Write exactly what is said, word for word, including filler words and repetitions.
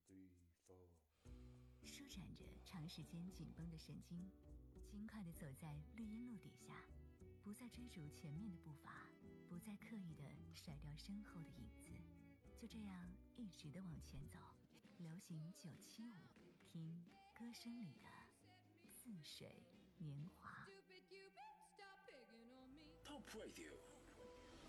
舒展着长时间紧绷的神经，轻快地走在绿荫路底下，不再追逐前面的步伐，不再刻意地甩掉身后的影子，就这样一直地往前走。流行九七五，听歌声里的似水年华。 Top Radio